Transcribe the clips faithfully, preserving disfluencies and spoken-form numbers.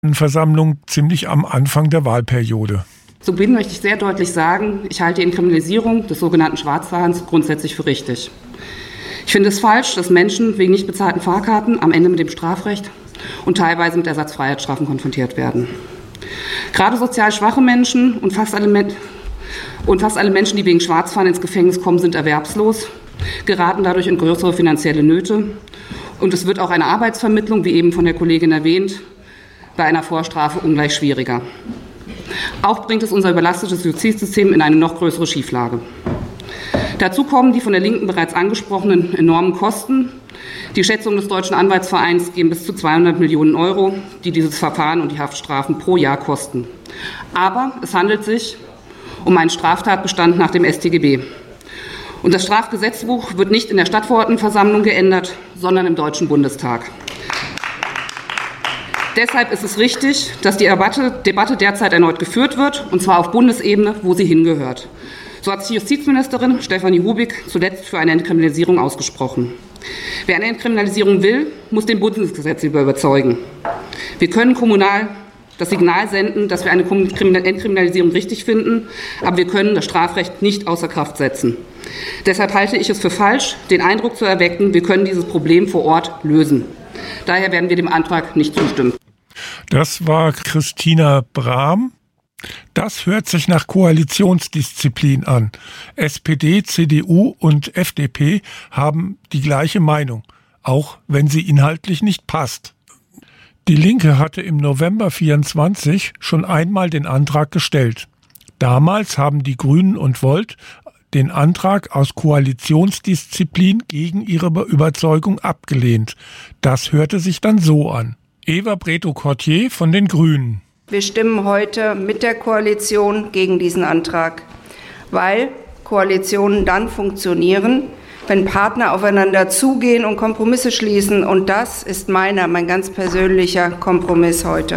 Versammlung ziemlich am Anfang der Wahlperiode. Zu Beginn möchte ich sehr deutlich sagen, ich halte die Entkriminalisierung des sogenannten Schwarzfahrens grundsätzlich für richtig. Ich finde es falsch, dass Menschen wegen nicht bezahlten Fahrkarten am Ende mit dem Strafrecht und teilweise mit Ersatzfreiheitsstrafen konfrontiert werden. Gerade sozial schwache Menschen und fast alle, Men- und fast alle Menschen, die wegen Schwarzfahren ins Gefängnis kommen, sind erwerbslos, geraten dadurch in größere finanzielle Nöte. Und es wird auch eine Arbeitsvermittlung, wie eben von der Kollegin erwähnt, bei einer Vorstrafe ungleich schwieriger. Auch bringt es unser überlastetes Justizsystem in eine noch größere Schieflage. Dazu kommen die von der Linken bereits angesprochenen enormen Kosten. Die Schätzungen des Deutschen Anwaltsvereins gehen bis zu zweihundert Millionen Euro, die dieses Verfahren und die Haftstrafen pro Jahr kosten. Aber es handelt sich um einen Straftatbestand nach dem S t G B. Und das Strafgesetzbuch wird nicht in der Stadtverordnetenversammlung geändert, sondern im Deutschen Bundestag. Deshalb ist es richtig, dass die Debatte derzeit erneut geführt wird, und zwar auf Bundesebene, wo sie hingehört. So hat sich Justizministerin Stefanie Hubig zuletzt für eine Entkriminalisierung ausgesprochen. Wer eine Entkriminalisierung will, muss den Bundesgesetzgeber überzeugen. Wir können kommunal das Signal senden, dass wir eine Entkriminalisierung richtig finden, aber wir können das Strafrecht nicht außer Kraft setzen. Deshalb halte ich es für falsch, den Eindruck zu erwecken, wir können dieses Problem vor Ort lösen. Daher werden wir dem Antrag nicht zustimmen. Das war Christina Brahm. Das hört sich nach Koalitionsdisziplin an. S P D, C D U und F D P haben die gleiche Meinung, auch wenn sie inhaltlich nicht passt. Die Linke hatte im November vierundzwanzig schon einmal den Antrag gestellt. Damals haben die Grünen und Volt den Antrag aus Koalitionsdisziplin gegen ihre Überzeugung abgelehnt. Das hörte sich dann so an. Eva Bredow-Cortier von den Grünen. Wir stimmen heute mit der Koalition gegen diesen Antrag, weil Koalitionen dann funktionieren, wenn Partner aufeinander zugehen und Kompromisse schließen. Und das ist meiner, mein ganz persönlicher Kompromiss heute.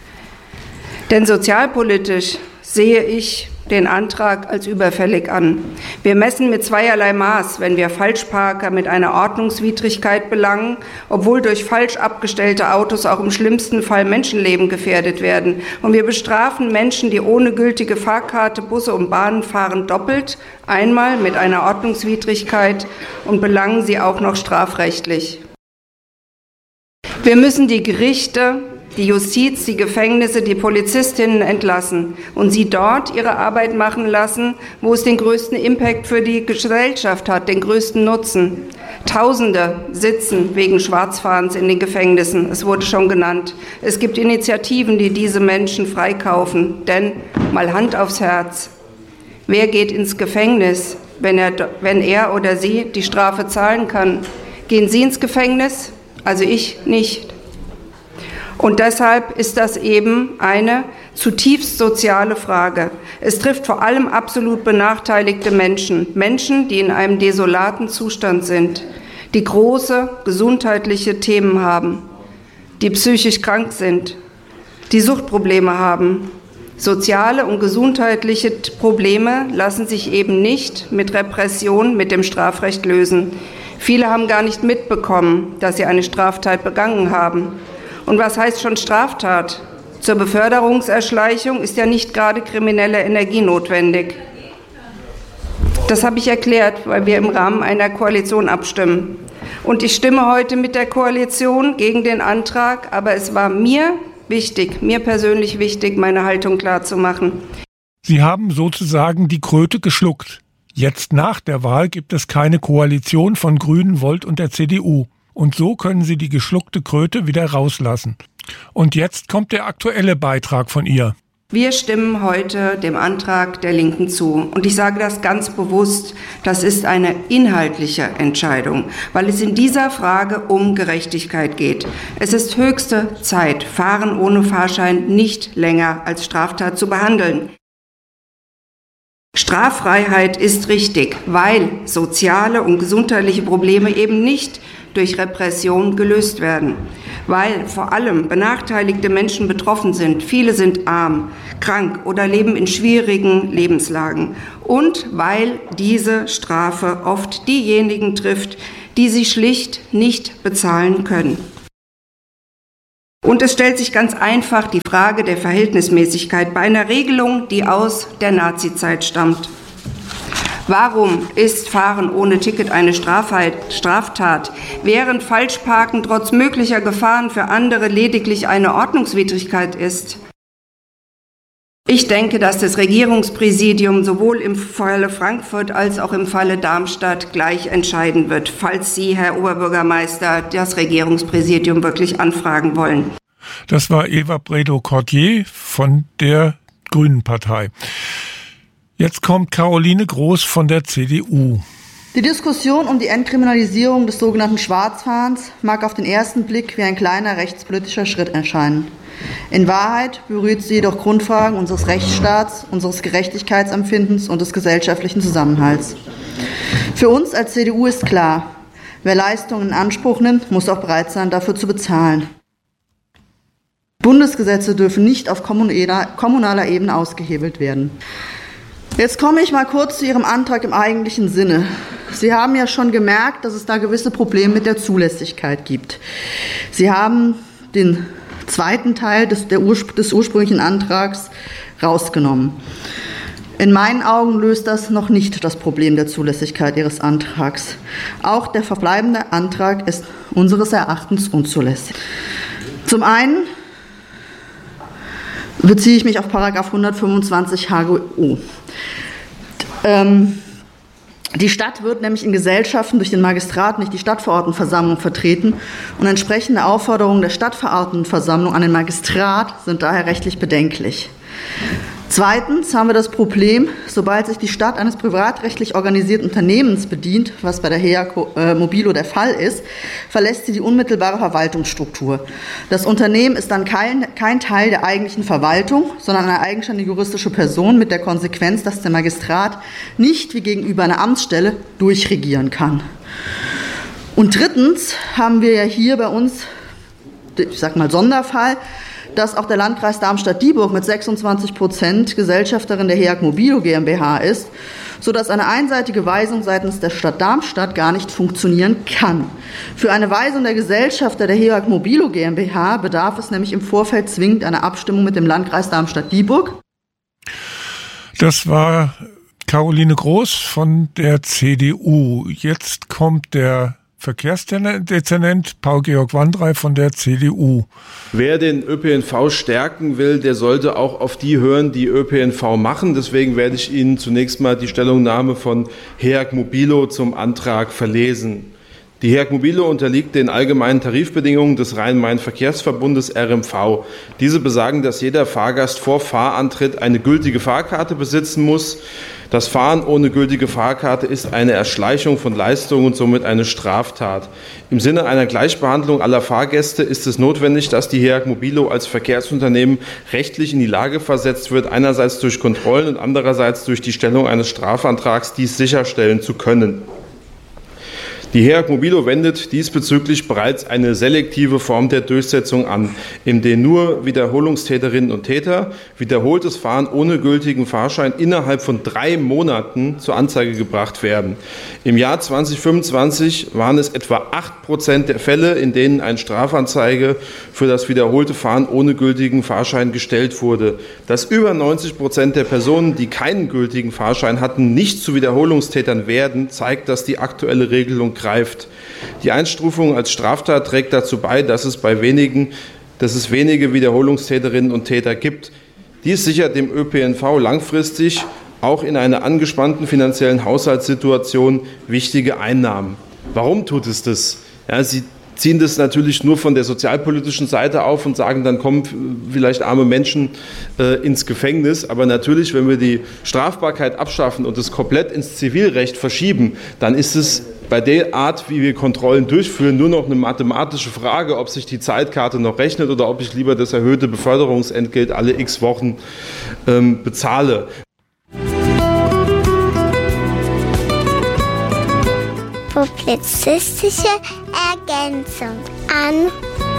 Denn sozialpolitisch sehe ich den Antrag als überfällig an. Wir messen mit zweierlei Maß, wenn wir Falschparker mit einer Ordnungswidrigkeit belangen, obwohl durch falsch abgestellte Autos auch im schlimmsten Fall Menschenleben gefährdet werden. Und wir bestrafen Menschen, die ohne gültige Fahrkarte Busse und Bahnen fahren, doppelt, einmal mit einer Ordnungswidrigkeit und belangen sie auch noch strafrechtlich. Wir müssen die Gerichte, die Justiz, die Gefängnisse, die Polizistinnen entlassen und sie dort ihre Arbeit machen lassen, wo es den größten Impact für die Gesellschaft hat, den größten Nutzen. Tausende sitzen wegen Schwarzfahrens in den Gefängnissen, es wurde schon genannt. Es gibt Initiativen, die diese Menschen freikaufen, denn mal Hand aufs Herz, wer geht ins Gefängnis, wenn er, wenn er oder sie die Strafe zahlen kann? Gehen Sie ins Gefängnis? Also ich nicht. Und deshalb ist das eben eine zutiefst soziale Frage. Es trifft vor allem absolut benachteiligte Menschen, Menschen, die in einem desolaten Zustand sind, die große gesundheitliche Themen haben, die psychisch krank sind, die Suchtprobleme haben. Soziale und gesundheitliche Probleme lassen sich eben nicht mit Repression, mit dem Strafrecht lösen. Viele haben gar nicht mitbekommen, dass sie eine Straftat begangen haben. Und was heißt schon Straftat? Zur Beförderungserschleichung ist ja nicht gerade kriminelle Energie notwendig. Das habe ich erklärt, weil wir im Rahmen einer Koalition abstimmen. Und ich stimme heute mit der Koalition gegen den Antrag, aber es war mir wichtig, mir persönlich wichtig, meine Haltung klarzumachen. Sie haben sozusagen die Kröte geschluckt. Jetzt nach der Wahl gibt es keine Koalition von Grünen, Volt und der C D U. Und so können Sie die geschluckte Kröte wieder rauslassen. Und jetzt kommt der aktuelle Beitrag von ihr. Wir stimmen heute dem Antrag der Linken zu. Und ich sage das ganz bewusst, das ist eine inhaltliche Entscheidung, weil es in dieser Frage um Gerechtigkeit geht. Es ist höchste Zeit, Fahren ohne Fahrschein nicht länger als Straftat zu behandeln. Straffreiheit ist richtig, weil soziale und gesundheitliche Probleme eben nicht durch Repression gelöst werden, weil vor allem benachteiligte Menschen betroffen sind. Viele sind arm, krank oder leben in schwierigen Lebenslagen und weil diese Strafe oft diejenigen trifft, die sie schlicht nicht bezahlen können. Und es stellt sich ganz einfach die Frage der Verhältnismäßigkeit bei einer Regelung, die aus der Nazizeit stammt. Warum ist Fahren ohne Ticket eine Straftat, während Falschparken trotz möglicher Gefahren für andere lediglich eine Ordnungswidrigkeit ist? Ich denke, dass das Regierungspräsidium sowohl im Falle Frankfurt als auch im Falle Darmstadt gleich entscheiden wird, falls Sie, Herr Oberbürgermeister, das Regierungspräsidium wirklich anfragen wollen. Das war Eva Bredow-Cordier von der Grünen Partei. Jetzt kommt Caroline Groß von der C D U. Die Diskussion um die Entkriminalisierung des sogenannten Schwarzfahrens mag auf den ersten Blick wie ein kleiner rechtspolitischer Schritt erscheinen. In Wahrheit berührt sie jedoch Grundfragen unseres Rechtsstaats, unseres Gerechtigkeitsempfindens und des gesellschaftlichen Zusammenhalts. Für uns als C D U ist klar, wer Leistungen in Anspruch nimmt, muss auch bereit sein, dafür zu bezahlen. Bundesgesetze dürfen nicht auf kommunaler Ebene ausgehebelt werden. Jetzt komme ich mal kurz zu Ihrem Antrag im eigentlichen Sinne. Sie haben ja schon gemerkt, dass es da gewisse Probleme mit der Zulässigkeit gibt. Sie haben den zweiten Teil des, der Urspr- des ursprünglichen Antrags rausgenommen. In meinen Augen löst das noch nicht das Problem der Zulässigkeit Ihres Antrags. Auch der verbleibende Antrag ist unseres Erachtens unzulässig. Zum einen beziehe ich mich auf Paragraph hundertfünfundzwanzig H G O. Ähm, die Stadt wird nämlich in Gesellschaften durch den Magistrat, nicht die Stadtverordnetenversammlung, vertreten und entsprechende Aufforderungen der Stadtverordnetenversammlung an den Magistrat sind daher rechtlich bedenklich. Zweitens haben wir das Problem, sobald sich die Stadt eines privatrechtlich organisierten Unternehmens bedient, was bei der H E A G Mobilo der Fall ist, verlässt sie die unmittelbare Verwaltungsstruktur. Das Unternehmen ist dann kein, kein Teil der eigentlichen Verwaltung, sondern eine eigenständige juristische Person mit der Konsequenz, dass der Magistrat nicht wie gegenüber einer Amtsstelle durchregieren kann. Und drittens haben wir ja hier bei uns, ich sag mal Sonderfall, dass auch der Landkreis Darmstadt-Dieburg mit sechsundzwanzig Prozent Gesellschafterin der H E A G Mobilo GmbH ist, sodass eine einseitige Weisung seitens der Stadt Darmstadt gar nicht funktionieren kann. Für eine Weisung der Gesellschafter der H E A G Mobilo GmbH bedarf es nämlich im Vorfeld zwingend einer Abstimmung mit dem Landkreis Darmstadt-Dieburg. Das war Caroline Groß von der C D U. Jetzt kommt der Verkehrsdezernent Paul-Georg Wandrei von der C D U. Wer den Ö P N V stärken will, der sollte auch auf die hören, die Ö P N V machen. Deswegen werde ich Ihnen zunächst mal die Stellungnahme von H E A G Mobilo zum Antrag verlesen. Die H E A G Mobilo unterliegt den allgemeinen Tarifbedingungen des Rhein-Main-Verkehrsverbundes R M V. Diese besagen, dass jeder Fahrgast vor Fahrantritt eine gültige Fahrkarte besitzen muss. Das Fahren ohne gültige Fahrkarte ist eine Erschleichung von Leistungen und somit eine Straftat. Im Sinne einer Gleichbehandlung aller Fahrgäste ist es notwendig, dass die H E A G Mobilo als Verkehrsunternehmen rechtlich in die Lage versetzt wird, einerseits durch Kontrollen und andererseits durch die Stellung eines Strafantrags dies sicherstellen zu können. Die H E A G Mobilo wendet diesbezüglich bereits eine selektive Form der Durchsetzung an, in der nur Wiederholungstäterinnen und Täter wiederholtes Fahren ohne gültigen Fahrschein innerhalb von drei Monaten zur Anzeige gebracht werden. Im Jahr zweitausendfünfundzwanzig waren es etwa acht Prozent der Fälle, in denen eine Strafanzeige für das wiederholte Fahren ohne gültigen Fahrschein gestellt wurde. Dass über neunzig Prozent der Personen, die keinen gültigen Fahrschein hatten, nicht zu Wiederholungstätern werden, zeigt, dass die aktuelle Regelung greift. Die Einstufung als Straftat trägt dazu bei, dass es bei wenigen, dass es wenige Wiederholungstäterinnen und Täter gibt. Dies sichert dem Ö P N V langfristig auch in einer angespannten finanziellen Haushaltssituation wichtige Einnahmen. Warum tut es das? Ja, sie ziehen das natürlich nur von der sozialpolitischen Seite auf und sagen, dann kommen vielleicht arme Menschen äh, ins Gefängnis. Aber natürlich, wenn wir die Strafbarkeit abschaffen und es komplett ins Zivilrecht verschieben, dann ist es bei der Art, wie wir Kontrollen durchführen, nur noch eine mathematische Frage, ob sich die Zeitkarte noch rechnet oder ob ich lieber das erhöhte Beförderungsentgelt alle x Wochen ähm, bezahle. Publizistische Ergänzung an.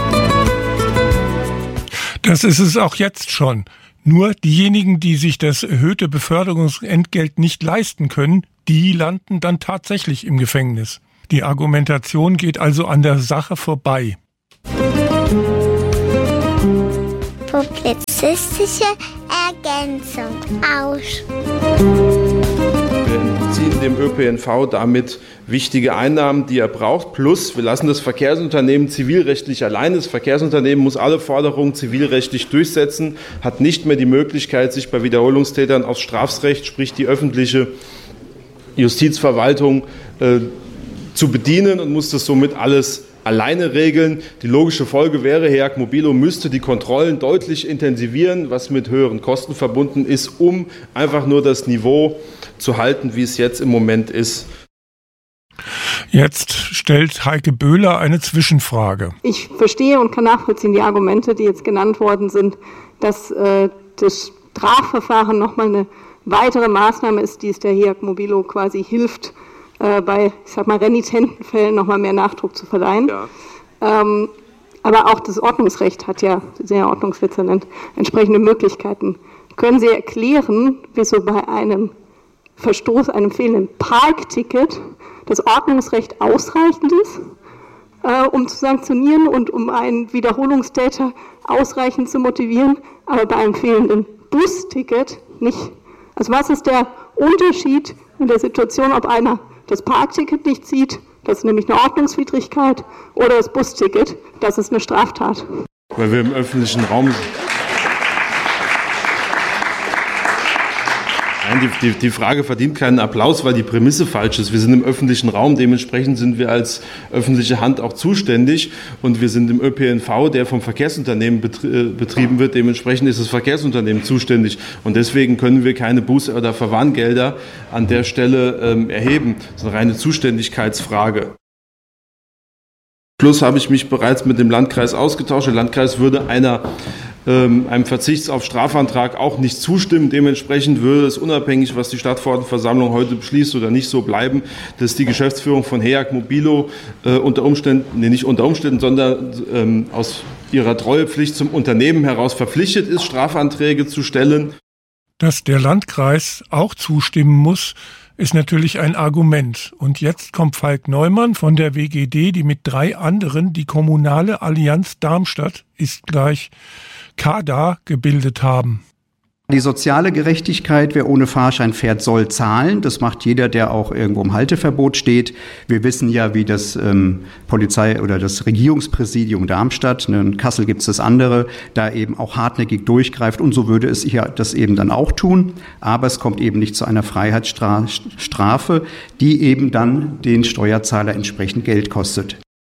Das ist es auch jetzt schon. Nur diejenigen, die sich das erhöhte Beförderungsentgelt nicht leisten können, die landen dann tatsächlich im Gefängnis. Die Argumentation geht also an der Sache vorbei. publizistische Ergänzung aus. Wir entziehen dem Ö P N V damit wichtige Einnahmen, die er braucht. Plus, wir lassen das Verkehrsunternehmen zivilrechtlich allein. Das Verkehrsunternehmen muss alle Forderungen zivilrechtlich durchsetzen, hat nicht mehr die Möglichkeit, sich bei Wiederholungstätern aufs Strafrecht, sprich die öffentliche Justizverwaltung, äh, zu bedienen und muss das somit alles alleine regeln. Die logische Folge wäre, HEAG Mobilo müsste die Kontrollen deutlich intensivieren, was mit höheren Kosten verbunden ist, um einfach nur das Niveau zu halten, wie es jetzt im Moment ist. Jetzt stellt Heike Böhler eine Zwischenfrage. Ich verstehe und kann nachvollziehen die Argumente, die jetzt genannt worden sind, dass äh, das Strafverfahren nochmal eine weitere Maßnahme ist, die es der HEAG Mobilo quasi hilft, äh, bei, ich sag mal, renitenten Fällen nochmal mehr Nachdruck zu verleihen. Ja. Ähm, aber auch das Ordnungsrecht hat ja, sehr Ordnungsdezernent, entsprechende Möglichkeiten. Können Sie erklären, wieso bei einem Verstoß, einem fehlenden Parkticket, das Ordnungsrecht ausreichend ist, äh, um zu sanktionieren und um einen Wiederholungstäter ausreichend zu motivieren, aber bei einem fehlenden Busticket nicht? Also was ist der Unterschied in der Situation, ob einer das Parkticket nicht zieht, das ist nämlich eine Ordnungswidrigkeit, oder das Busticket, das ist eine Straftat? Weil wir im öffentlichen Raum sind. Nein, die, die, die Frage verdient keinen Applaus, weil die Prämisse falsch ist. Wir sind im öffentlichen Raum, dementsprechend sind wir als öffentliche Hand auch zuständig und wir sind im Ö P N V, der vom Verkehrsunternehmen betrieben wird, dementsprechend ist das Verkehrsunternehmen zuständig und deswegen können wir keine Buß- oder Verwarngelder an der Stelle ähm, erheben. Das ist eine reine Zuständigkeitsfrage. Plus habe ich mich bereits mit dem Landkreis ausgetauscht. Der Landkreis würde einer einem Verzichts auf Strafantrag auch nicht zustimmen. Dementsprechend würde es unabhängig, was die Stadtverordnetenversammlung heute beschließt oder nicht, so bleiben, dass die Geschäftsführung von HEAG Mobilo äh, unter Umständen, nee, nicht unter Umständen, sondern ähm, aus ihrer Treuepflicht zum Unternehmen heraus verpflichtet ist, Strafanträge zu stellen. Dass der Landkreis auch zustimmen muss, ist natürlich ein Argument. Und jetzt kommt Falk Neumann von der W G D, die mit drei anderen die Kommunale Allianz Darmstadt ist gleich K D A gebildet haben. Die soziale Gerechtigkeit, wer ohne Fahrschein fährt, soll zahlen. Das macht jeder, der auch irgendwo im Halteverbot steht. Wir wissen ja, wie das ähm, Polizei- oder das Regierungspräsidium Darmstadt, ne, in Kassel gibt es das andere, da eben auch hartnäckig durchgreift. Und so würde es hier das eben dann auch tun. Aber es kommt eben nicht zu einer Freiheitsstrafe, die eben dann den Steuerzahler entsprechend Geld kostet.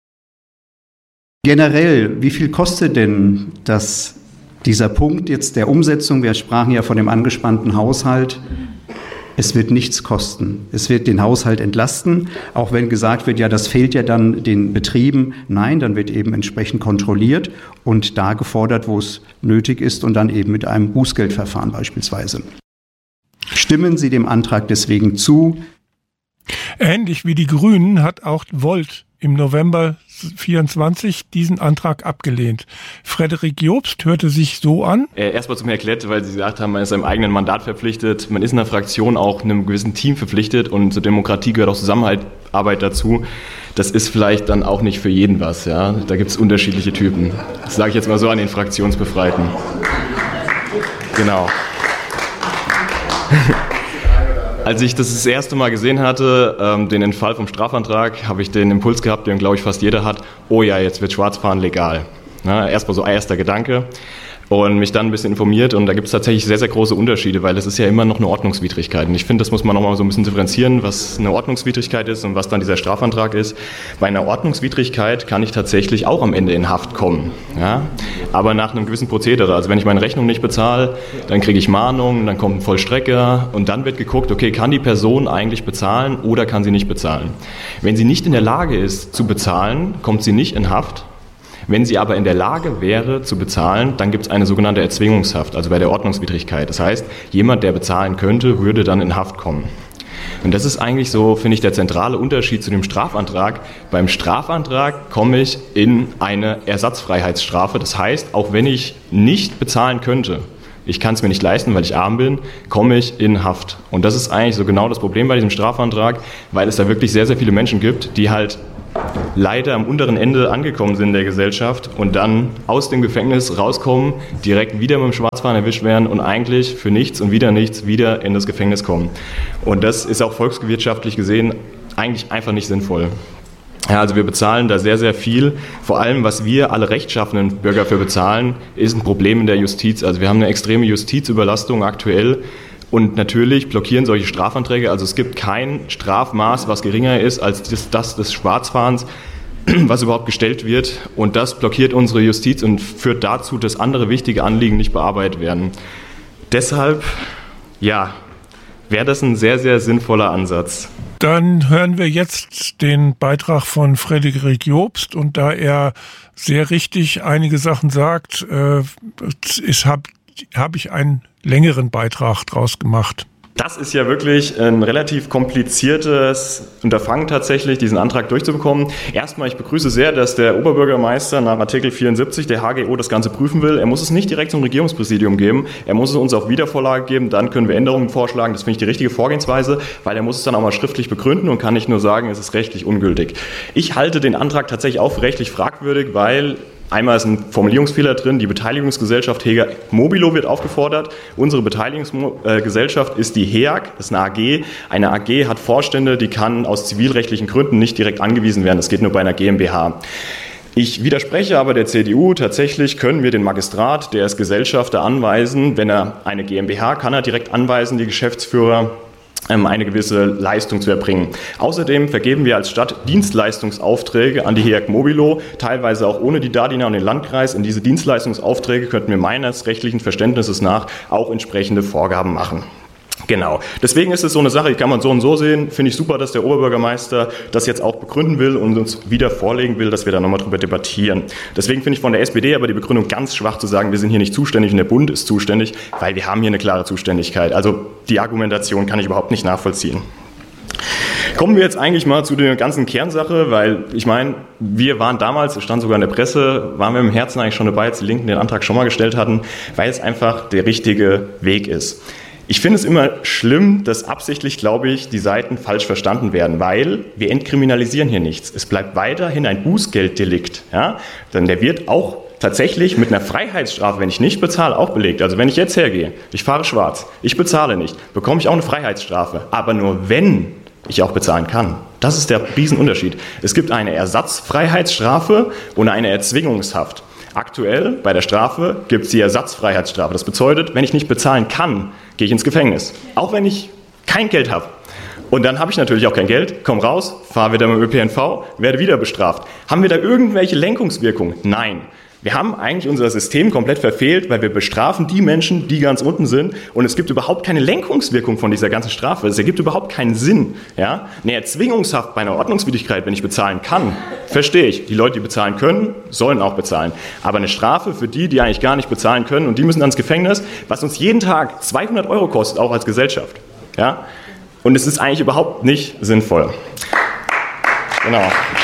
Generell, wie viel kostet denn das Dieser Punkt jetzt der Umsetzung, wir sprachen ja von dem angespannten Haushalt, es wird nichts kosten. Es wird den Haushalt entlasten, auch wenn gesagt wird, ja, das fehlt ja dann den Betrieben. Nein, dann wird eben entsprechend kontrolliert und da gefordert, wo es nötig ist und dann eben mit einem Bußgeldverfahren beispielsweise. Stimmen Sie dem Antrag deswegen zu? Ähnlich wie die Grünen hat auch Volt im November vierundzwanzig diesen Antrag abgelehnt. Frederik Jobst hörte sich so an. Äh, Erstmal zu mir erklärt, weil Sie gesagt haben, man ist seinem eigenen Mandat verpflichtet. Man ist in einer Fraktion auch einem gewissen Team verpflichtet und zur Demokratie gehört auch Zusammenarbeit dazu. Das ist vielleicht dann auch nicht für jeden was. Ja? Da gibt es unterschiedliche Typen. Das sage ich jetzt mal so an den Fraktionsbefreiten. Genau. Als ich das das erste Mal gesehen hatte, ähm, den Entfall vom Strafantrag, habe ich den Impuls gehabt, den glaube ich fast jeder hat, oh ja, jetzt wird Schwarzfahren legal. Ja, erstmal so ein erster Gedanke und mich dann ein bisschen informiert und da gibt es tatsächlich sehr, sehr große Unterschiede, weil es ist ja immer noch eine Ordnungswidrigkeit. Und ich finde, das muss man nochmal so ein bisschen differenzieren, was eine Ordnungswidrigkeit ist und was dann dieser Strafantrag ist. Bei einer Ordnungswidrigkeit kann ich tatsächlich auch am Ende in Haft kommen, ja? Aber nach einem gewissen Prozedere. Also wenn ich meine Rechnung nicht bezahle, dann kriege ich Mahnung, dann kommt ein Vollstrecker und dann wird geguckt, okay, kann die Person eigentlich bezahlen oder kann sie nicht bezahlen? Wenn sie nicht in der Lage ist zu bezahlen, kommt sie nicht in Haft. Wenn sie aber in der Lage wäre zu bezahlen, dann gibt es eine sogenannte Erzwingungshaft, also bei der Ordnungswidrigkeit. Das heißt, jemand, der bezahlen könnte, würde dann in Haft kommen. Und das ist eigentlich so, finde ich, der zentrale Unterschied zu dem Strafantrag. Beim Strafantrag komme ich in eine Ersatzfreiheitsstrafe. Das heißt, auch wenn ich nicht bezahlen könnte, ich kann es mir nicht leisten, weil ich arm bin, komme ich in Haft. Und das ist eigentlich so genau das Problem bei diesem Strafantrag, weil es da wirklich sehr, sehr viele Menschen gibt, die halt leider am unteren Ende angekommen sind in der Gesellschaft und dann aus dem Gefängnis rauskommen, direkt wieder mit dem Schwarzfahren erwischt werden und eigentlich für nichts und wieder nichts wieder in das Gefängnis kommen. Und das ist auch volkswirtschaftlich gesehen eigentlich einfach nicht sinnvoll. Ja, also wir bezahlen da sehr, sehr viel. Vor allem, was wir alle rechtschaffenen Bürger für bezahlen, ist ein Problem in der Justiz. Also wir haben eine extreme Justizüberlastung aktuell. Und natürlich blockieren solche Strafanträge, also es gibt kein Strafmaß, was geringer ist als das, das des Schwarzfahrens, was überhaupt gestellt wird. Und das blockiert unsere Justiz und führt dazu, dass andere wichtige Anliegen nicht bearbeitet werden. Deshalb, ja, wäre das ein sehr, sehr sinnvoller Ansatz. Dann hören wir jetzt den Beitrag von Frederik Jobst. Und da er sehr richtig einige Sachen sagt, äh, habe hab ich einen längeren Beitrag draus gemacht. Das ist ja wirklich ein relativ kompliziertes Unterfangen tatsächlich, diesen Antrag durchzubekommen. Erstmal, ich begrüße sehr, dass der Oberbürgermeister nach Artikel vierundsiebzig der H G O das Ganze prüfen will. Er muss es nicht direkt zum Regierungspräsidium geben, er muss es uns auf Wiedervorlage geben, dann können wir Änderungen vorschlagen. Das finde ich die richtige Vorgehensweise, weil er muss es dann auch mal schriftlich begründen und kann nicht nur sagen, es ist rechtlich ungültig. Ich halte den Antrag tatsächlich auch für rechtlich fragwürdig, weil einmal ist ein Formulierungsfehler drin, die Beteiligungsgesellschaft H E A G Mobilo wird aufgefordert. Unsere Beteiligungsgesellschaft ist die H E A G, das ist eine A G. Eine A G hat Vorstände, die kann aus zivilrechtlichen Gründen nicht direkt angewiesen werden. Das geht nur bei einer GmbH. Ich widerspreche aber der C D U. Tatsächlich können wir den Magistrat, der ist Gesellschafter, anweisen. Wenn er eine GmbH, kann er direkt anweisen, die Geschäftsführer, eine gewisse Leistung zu erbringen. Außerdem vergeben wir als Stadt Dienstleistungsaufträge an die H E A G Mobilo, teilweise auch ohne die DADINA und den Landkreis. In diese Dienstleistungsaufträge könnten wir meines rechtlichen Verständnisses nach auch entsprechende Vorgaben machen. Genau. Deswegen ist es so eine Sache, die kann man so und so sehen. Finde ich super, dass der Oberbürgermeister das jetzt auch begründen will und uns wieder vorlegen will, dass wir da nochmal drüber debattieren. Deswegen finde ich von der S P D aber die Begründung ganz schwach zu sagen, wir sind hier nicht zuständig und der Bund ist zuständig, weil wir haben hier eine klare Zuständigkeit. Also die Argumentation kann ich überhaupt nicht nachvollziehen. Kommen wir jetzt eigentlich mal zu der ganzen Kernsache, weil ich meine, wir waren damals, es stand sogar in der Presse, waren wir im Herzen eigentlich schon dabei, als die Linken den Antrag schon mal gestellt hatten, weil es einfach der richtige Weg ist. Ich finde es immer schlimm, dass absichtlich, glaube ich, die Seiten falsch verstanden werden, weil wir entkriminalisieren hier nichts. Es bleibt weiterhin ein Bußgelddelikt. Ja? Denn der wird auch tatsächlich mit einer Freiheitsstrafe, wenn ich nicht bezahle, auch belegt. Also wenn ich jetzt hergehe, ich fahre schwarz, ich bezahle nicht, bekomme ich auch eine Freiheitsstrafe. Aber nur wenn ich auch bezahlen kann. Das ist der Riesenunterschied. Es gibt eine Ersatzfreiheitsstrafe und eine Erzwingungshaft. Aktuell bei der Strafe gibt es die Ersatzfreiheitsstrafe. Das bedeutet, wenn ich nicht bezahlen kann, gehe ich ins Gefängnis. Auch wenn ich kein Geld habe. Und dann habe ich natürlich auch kein Geld, komme raus, fahre wieder mit dem Ö P N V, werde wieder bestraft. Haben wir da irgendwelche Lenkungswirkungen? Nein. Wir haben eigentlich unser System komplett verfehlt, weil wir bestrafen die Menschen, die ganz unten sind. Und es gibt überhaupt keine Lenkungswirkung von dieser ganzen Strafe. Es ergibt überhaupt keinen Sinn. Ja? Eine Erzwingungshaft bei einer Ordnungswidrigkeit, wenn ich bezahlen kann, verstehe ich. Die Leute, die bezahlen können, sollen auch bezahlen. Aber eine Strafe für die, die eigentlich gar nicht bezahlen können und die müssen dann ins Gefängnis, was uns jeden Tag zweihundert Euro kostet, auch als Gesellschaft. Ja? Und es ist eigentlich überhaupt nicht sinnvoll. Genau.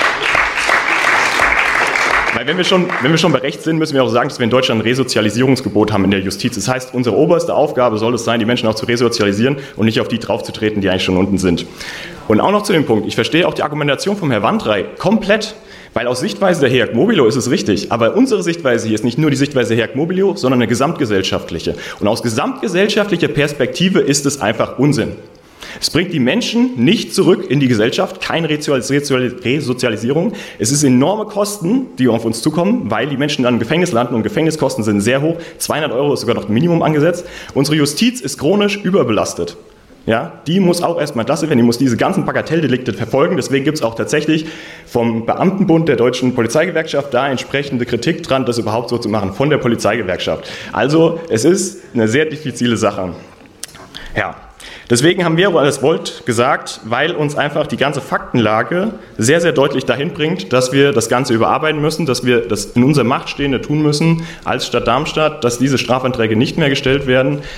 Weil wenn wir, schon, wenn wir schon bei Recht sind, müssen wir auch sagen, dass wir in Deutschland ein Resozialisierungsgebot haben in der Justiz. Das heißt, unsere oberste Aufgabe soll es sein, die Menschen auch zu resozialisieren und nicht auf die draufzutreten, die eigentlich schon unten sind. Und auch noch zu dem Punkt, ich verstehe auch die Argumentation vom Herrn Wandrei komplett, weil aus Sichtweise der H E A G Mobilo ist es richtig. Aber unsere Sichtweise hier ist nicht nur die Sichtweise der H E A G Mobilo, sondern eine gesamtgesellschaftliche. Und aus gesamtgesellschaftlicher Perspektive ist es einfach Unsinn. Es bringt die Menschen nicht zurück in die Gesellschaft, keine Resozialisierung. Es ist enorme Kosten, die auf uns zukommen, weil die Menschen dann im Gefängnis landen und Gefängniskosten sind sehr hoch. zweihundert Euro ist sogar noch Minimum angesetzt. Unsere Justiz ist chronisch überbelastet. Ja, die muss auch erstmal entlastet werden, die muss diese ganzen Bagatelldelikte verfolgen. Deswegen gibt es auch tatsächlich vom Beamtenbund der Deutschen Polizeigewerkschaft da entsprechende Kritik dran, das überhaupt so zu machen, von der Polizeigewerkschaft. Also es ist eine sehr diffizile Sache. Ja. Deswegen haben wir als Volt gesagt, weil uns einfach die ganze Faktenlage sehr, sehr deutlich dahin bringt, dass wir das Ganze überarbeiten müssen, dass wir das in unserer Macht Stehende tun müssen als Stadt Darmstadt, dass diese Strafanträge nicht mehr gestellt werden.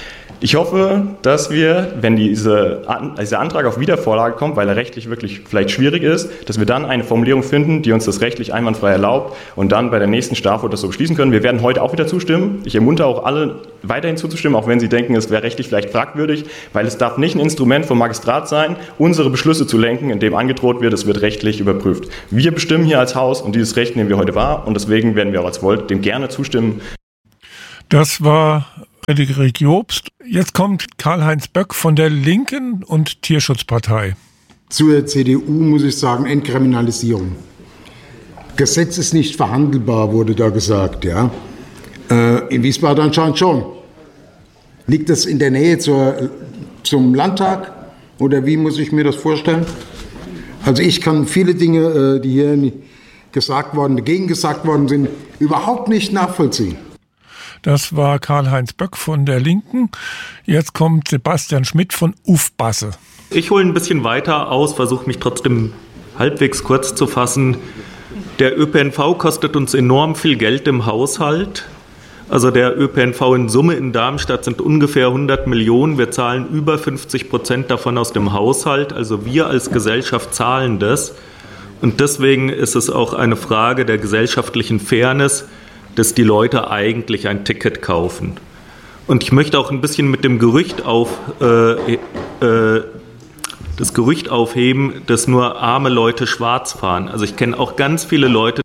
Ich hoffe, dass wir, wenn diese, dieser Antrag auf Wiedervorlage kommt, weil er rechtlich wirklich vielleicht schwierig ist, dass wir dann eine Formulierung finden, die uns das rechtlich einwandfrei erlaubt und dann bei der nächsten Strafvote das so beschließen können. Wir werden heute auch wieder zustimmen. Ich ermuntere auch alle, weiterhin zuzustimmen, auch wenn sie denken, es wäre rechtlich vielleicht fragwürdig, weil es darf nicht ein Instrument vom Magistrat sein, unsere Beschlüsse zu lenken, indem angedroht wird, es wird rechtlich überprüft. Wir bestimmen hier als Haus und dieses Recht nehmen wir heute wahr und deswegen werden wir auch als Volt dem gerne zustimmen. Das war Frederik Jobst. Jetzt kommt Karl-Heinz Böck von der Linken und Tierschutzpartei. Zur C D U muss ich sagen, Entkriminalisierung. Gesetz ist nicht verhandelbar, wurde da gesagt. Ja. Äh, in Wiesbaden anscheinend schon. Liegt das in der Nähe zur, zum Landtag oder wie muss ich mir das vorstellen? Also ich kann viele Dinge, die hier gesagt worden, dagegen gesagt worden sind, überhaupt nicht nachvollziehen. Das war Karl-Heinz Böck von der Linken. Jetzt kommt Sebastian Schmidt von Ufbasse. Ich hole ein bisschen weiter aus, versuche mich trotzdem halbwegs kurz zu fassen. Der Ö P N V kostet uns enorm viel Geld im Haushalt. Also der Ö P N V in Summe in Darmstadt sind ungefähr hundert Millionen. Wir zahlen über fünfzig Prozent davon aus dem Haushalt. Also wir als Gesellschaft zahlen das. Und deswegen ist es auch eine Frage der gesellschaftlichen Fairness, dass die Leute eigentlich ein Ticket kaufen. Und ich möchte auch ein bisschen mit dem Gerücht auf, äh, äh, das Gerücht aufheben, dass nur arme Leute schwarz fahren. Also ich kenne auch ganz viele Leute,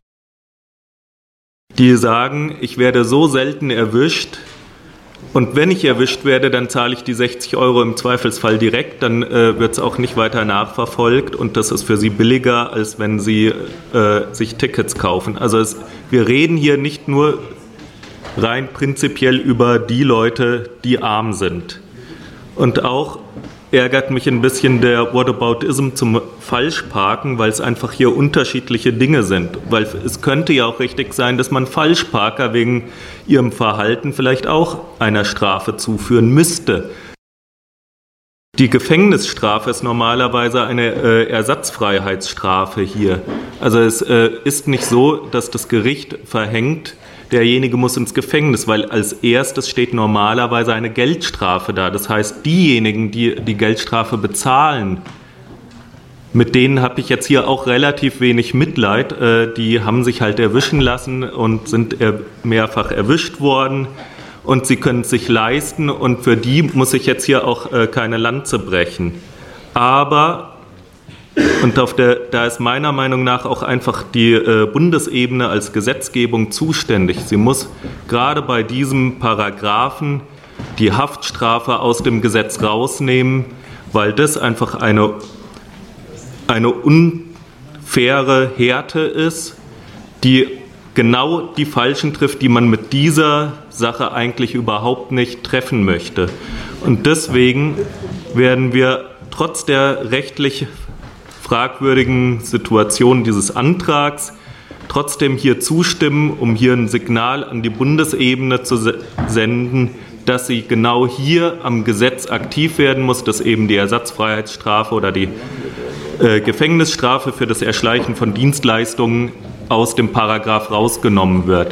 die sagen, ich werde so selten erwischt und wenn ich erwischt werde, dann zahle ich die sechzig Euro im Zweifelsfall direkt, dann äh, wird es auch nicht weiter nachverfolgt und das ist für sie billiger, als wenn sie äh, sich Tickets kaufen. Also es, wir reden hier nicht nur rein prinzipiell über die Leute, die arm sind. Und auch ärgert mich ein bisschen der Whataboutism zum Falschparken, weil es einfach hier unterschiedliche Dinge sind. Weil es könnte ja auch richtig sein, dass man Falschparker wegen ihrem Verhalten vielleicht auch einer Strafe zuführen müsste. Die Gefängnisstrafe ist normalerweise eine äh, Ersatzfreiheitsstrafe hier. Also es äh, ist nicht so, dass das Gericht verhängt, derjenige muss ins Gefängnis, weil als erstes steht normalerweise eine Geldstrafe da. Das heißt, diejenigen, die die Geldstrafe bezahlen, mit denen habe ich jetzt hier auch relativ wenig Mitleid. Äh, die haben sich halt erwischen lassen und sind er mehrfach erwischt worden und sie können es sich leisten und für die muss ich jetzt hier auch äh, keine Lanze brechen. Aber und auf der, da ist meiner Meinung nach auch einfach die äh, Bundesebene als Gesetzgebung zuständig. Sie muss gerade bei diesem Paragraphen die Haftstrafe aus dem Gesetz rausnehmen, weil das einfach eine, eine unfaire Härte ist, die genau die Falschen trifft, die man mit dieser Sache eigentlich überhaupt nicht treffen möchte. Und deswegen werden wir trotz der rechtlich fragwürdigen Situation dieses Antrags trotzdem hier zustimmen, um hier ein Signal an die Bundesebene zu senden, dass sie genau hier am Gesetz aktiv werden muss, dass eben die Ersatzfreiheitsstrafe oder die äh, Gefängnisstrafe für das Erschleichen von Dienstleistungen aus dem Paragraph rausgenommen wird.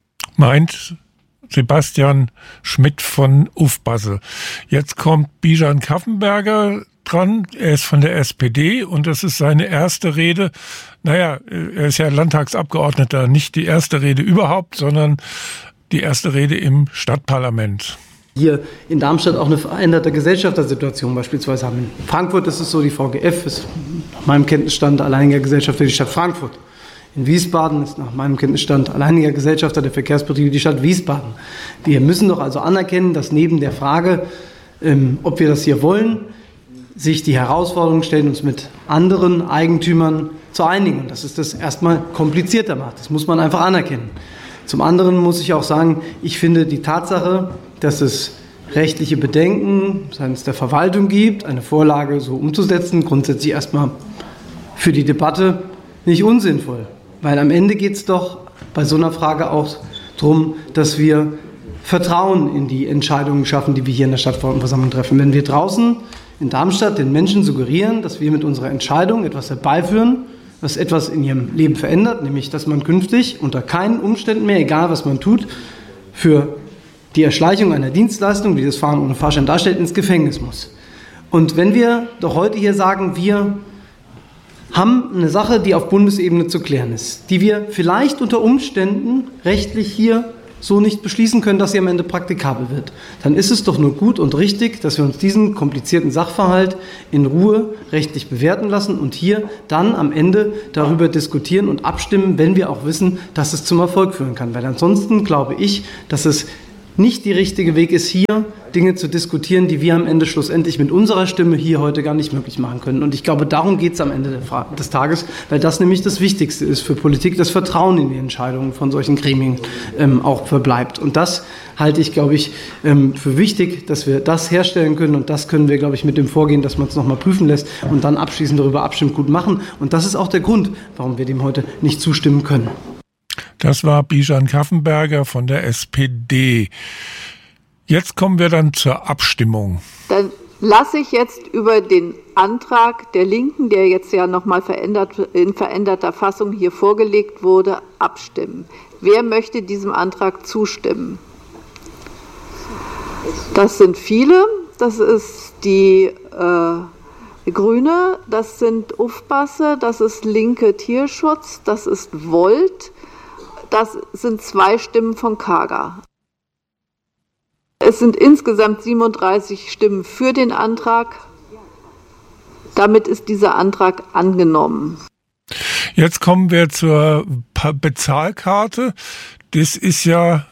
Meint Sebastian Schmidt von Ufbasse. Jetzt kommt Bijan Kaffenberger dran. Er ist von der S P D und das ist seine erste Rede. Naja, er ist ja Landtagsabgeordneter, nicht die erste Rede überhaupt, sondern die erste Rede im Stadtparlament. Hier in Darmstadt auch eine veränderte Gesellschaftersituation beispielsweise haben. In Frankfurt ist es so, die V G F ist nach meinem Kenntnisstand alleiniger Gesellschafter die Stadt Frankfurt. In Wiesbaden ist nach meinem Kenntnisstand alleiniger Gesellschafter der Verkehrsbetriebe die Stadt Wiesbaden. Wir müssen doch also anerkennen, dass neben der Frage, ähm, ob wir das hier wollen, sich die Herausforderung stellen, uns mit anderen Eigentümern zu einigen. Das ist das erstmal komplizierter macht. Das muss man einfach anerkennen. Zum anderen muss ich auch sagen, ich finde die Tatsache, dass es rechtliche Bedenken seitens der Verwaltung gibt, eine Vorlage so umzusetzen, grundsätzlich erstmal für die Debatte nicht unsinnvoll. Weil am Ende geht es doch bei so einer Frage auch darum, dass wir Vertrauen in die Entscheidungen schaffen, die wir hier in der Stadtverordnetenversammlung treffen. Wenn wir draußen in Darmstadt den Menschen suggerieren, dass wir mit unserer Entscheidung etwas herbeiführen, was etwas in ihrem Leben verändert, nämlich dass man künftig unter keinen Umständen mehr, egal was man tut, für die Erschleichung einer Dienstleistung, die das Fahren ohne Fahrschein darstellt, ins Gefängnis muss. Und wenn wir doch heute hier sagen, wir haben eine Sache, die auf Bundesebene zu klären ist, die wir vielleicht unter Umständen rechtlich hier so nicht beschließen können, dass sie am Ende praktikabel wird, dann ist es doch nur gut und richtig, dass wir uns diesen komplizierten Sachverhalt in Ruhe rechtlich bewerten lassen und hier dann am Ende darüber diskutieren und abstimmen, wenn wir auch wissen, dass es zum Erfolg führen kann. Weil ansonsten glaube ich, dass es nicht der richtige Weg ist, hier Dinge zu diskutieren, die wir am Ende schlussendlich mit unserer Stimme hier heute gar nicht möglich machen können. Und ich glaube, darum geht es am Ende des Tages, weil das nämlich das Wichtigste ist für Politik, das Vertrauen in die Entscheidungen von solchen Gremien ähm, auch verbleibt. Und das halte ich, glaube ich, ähm, für wichtig, dass wir das herstellen können. Und das können wir, glaube ich, mit dem Vorgehen, dass man es nochmal prüfen lässt und dann abschließend darüber abstimmt, gut machen. Und das ist auch der Grund, warum wir dem heute nicht zustimmen können. Das war Bijan Kaffenberger von der S P D. Jetzt kommen wir dann zur Abstimmung. Dann lasse ich jetzt über den Antrag der Linken, der jetzt ja nochmal verändert, in veränderter Fassung hier vorgelegt wurde, abstimmen. Wer möchte diesem Antrag zustimmen? Das sind viele. Das ist die äh, Grüne, das sind Ufbasse, das ist Linke Tierschutz, das ist Volt. Das sind zwei Stimmen von Kager. Es sind insgesamt siebenunddreißig Stimmen für den Antrag. Damit ist dieser Antrag angenommen. Jetzt kommen wir zur Bezahlkarte. Das ist ja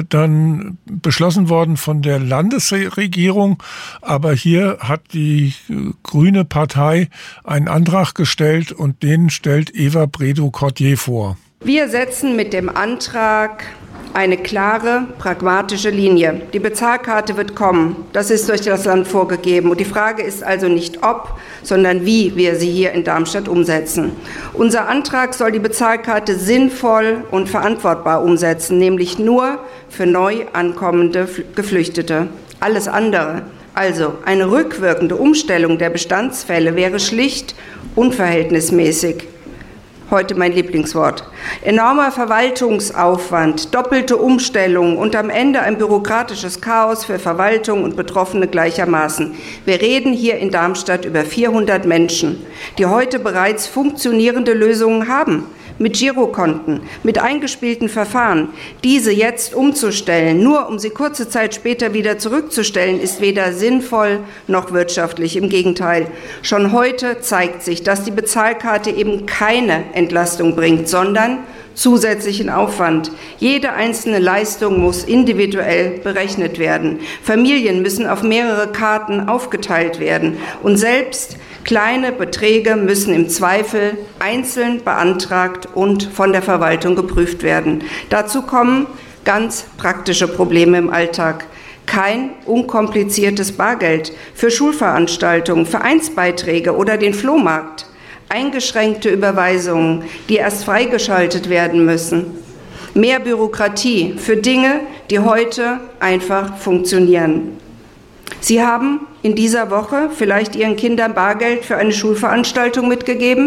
dann beschlossen worden von der Landesregierung, aber hier hat die Grüne Partei einen Antrag gestellt und den stellt Eva Bredow-Cordier vor. Wir setzen mit dem Antrag eine klare, pragmatische Linie. Die Bezahlkarte wird kommen. Das ist durch das Land vorgegeben. Und die Frage ist also nicht ob, sondern wie wir sie hier in Darmstadt umsetzen. Unser Antrag soll die Bezahlkarte sinnvoll und verantwortbar umsetzen, nämlich nur für neu ankommende Geflüchtete. Alles andere, also eine rückwirkende Umstellung der Bestandsfälle, wäre schlicht unverhältnismäßig. Heute mein Lieblingswort. Enormer Verwaltungsaufwand, doppelte Umstellung und am Ende ein bürokratisches Chaos für Verwaltung und Betroffene gleichermaßen. Wir reden hier in Darmstadt über vierhundert Menschen, die heute bereits funktionierende Lösungen haben. Mit Girokonten, mit eingespielten Verfahren. Diese jetzt umzustellen, nur um sie kurze Zeit später wieder zurückzustellen, ist weder sinnvoll noch wirtschaftlich. Im Gegenteil. Schon heute zeigt sich, dass die Bezahlkarte eben keine Entlastung bringt, sondern zusätzlichen Aufwand. Jede einzelne Leistung muss individuell berechnet werden. Familien müssen auf mehrere Karten aufgeteilt werden. Und selbst kleine Beträge müssen im Zweifel einzeln beantragt und von der Verwaltung geprüft werden. Dazu kommen ganz praktische Probleme im Alltag. Kein unkompliziertes Bargeld für Schulveranstaltungen, Vereinsbeiträge oder den Flohmarkt. Eingeschränkte Überweisungen, die erst freigeschaltet werden müssen. Mehr Bürokratie für Dinge, die heute einfach funktionieren. Sie haben in dieser Woche vielleicht Ihren Kindern Bargeld für eine Schulveranstaltung mitgegeben?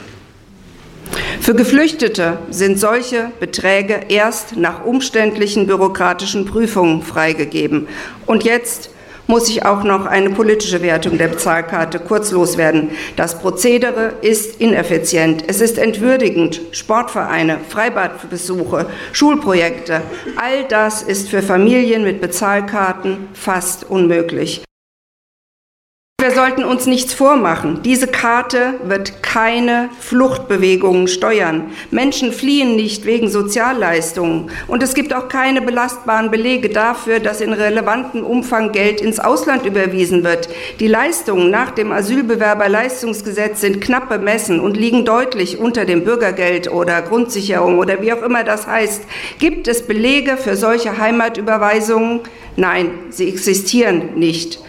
Für Geflüchtete sind solche Beträge erst nach umständlichen bürokratischen Prüfungen freigegeben. Und jetzt muss ich auch noch eine politische Wertung der Bezahlkarte kurz loswerden. Das Prozedere ist ineffizient. Es ist entwürdigend. Sportvereine, Freibadbesuche, Schulprojekte, all das ist für Familien mit Bezahlkarten fast unmöglich. Wir sollten uns nichts vormachen. Diese Karte wird keine Fluchtbewegungen steuern. Menschen fliehen nicht wegen Sozialleistungen. Und es gibt auch keine belastbaren Belege dafür, dass in relevantem Umfang Geld ins Ausland überwiesen wird. Die Leistungen nach dem Asylbewerberleistungsgesetz sind knapp bemessen und liegen deutlich unter dem Bürgergeld oder Grundsicherung oder wie auch immer das heißt. Gibt es Belege für solche Heimatüberweisungen? Nein, sie existieren nicht.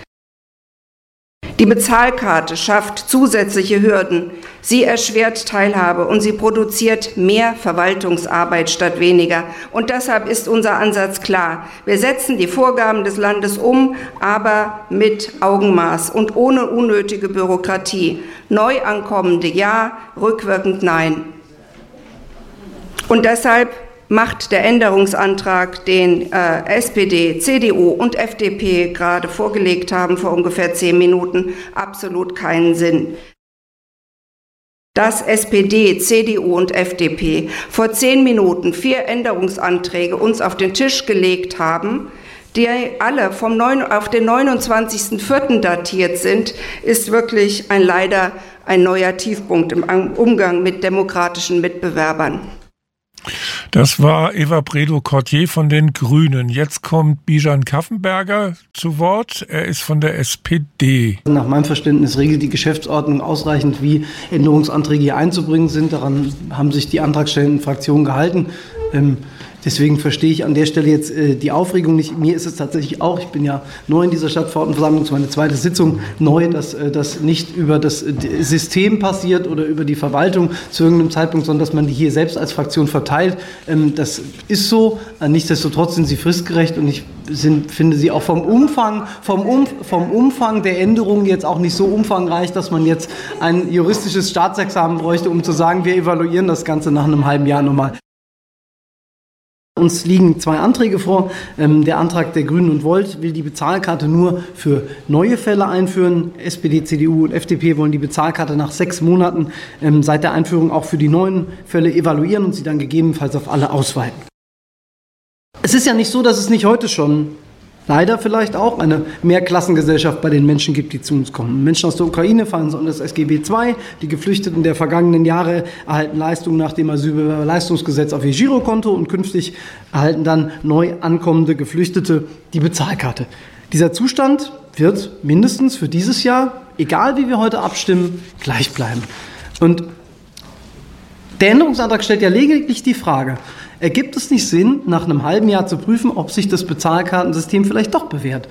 Die Bezahlkarte schafft zusätzliche Hürden. Sie erschwert Teilhabe und sie produziert mehr Verwaltungsarbeit statt weniger. Und deshalb ist unser Ansatz klar. Wir setzen die Vorgaben des Landes um, aber mit Augenmaß und ohne unnötige Bürokratie. Neuankommende ja, rückwirkend nein. Und deshalb macht der Änderungsantrag, den äh, S P D, C D U und F D P gerade vorgelegt haben vor ungefähr zehn Minuten, absolut keinen Sinn. Dass S P D, C D U und F D P vor zehn Minuten vier Änderungsanträge uns auf den Tisch gelegt haben, die alle vom neun, auf den neunundzwanzigsten vierten datiert sind, ist wirklich ein leider ein neuer Tiefpunkt im Umgang mit demokratischen Mitbewerbern. Das war Eva Bredow-Cordier von den Grünen. Jetzt kommt Bijan Kaffenberger zu Wort. Er ist von der S P D. Nach meinem Verständnis regelt die Geschäftsordnung ausreichend, wie Änderungsanträge hier einzubringen sind. Daran haben sich die antragstellenden Fraktionen gehalten. Ähm, Deswegen verstehe ich an der Stelle jetzt äh, die Aufregung nicht. Mir ist es tatsächlich auch, ich bin ja neu in dieser Stadtverordnetenversammlung, es ist meine zweite Sitzung, neu, dass äh, das nicht über das äh, System passiert oder über die Verwaltung zu irgendeinem Zeitpunkt, sondern dass man die hier selbst als Fraktion verteilt. Ähm, das ist so. Äh, nichtsdestotrotz sind sie fristgerecht und ich sind, finde sie auch vom Umfang, vom, um, vom Umfang der Änderungen jetzt auch nicht so umfangreich, dass man jetzt ein juristisches Staatsexamen bräuchte, um zu sagen, wir evaluieren das Ganze nach einem halben Jahr nochmal. Uns liegen zwei Anträge vor. Ähm, der Antrag der Grünen und Volt will die Bezahlkarte nur für neue Fälle einführen. S P D, C D U und F D P wollen die Bezahlkarte nach sechs Monaten ähm, seit der Einführung auch für die neuen Fälle evaluieren und sie dann gegebenenfalls auf alle ausweiten. Es ist ja nicht so, dass es nicht heute schon leider vielleicht auch eine Mehrklassengesellschaft bei den Menschen gibt, die zu uns kommen. Menschen aus der Ukraine fallen unter das S G B zwei. Die Geflüchteten der vergangenen Jahre erhalten Leistungen nach dem Asylbewerberleistungsgesetz auf ihr Girokonto und künftig erhalten dann neu ankommende Geflüchtete die Bezahlkarte. Dieser Zustand wird mindestens für dieses Jahr, egal wie wir heute abstimmen, gleich bleiben. Und der Änderungsantrag stellt ja lediglich die Frage, ergibt es nicht Sinn, nach einem halben Jahr zu prüfen, ob sich das Bezahlkartensystem vielleicht doch bewährt?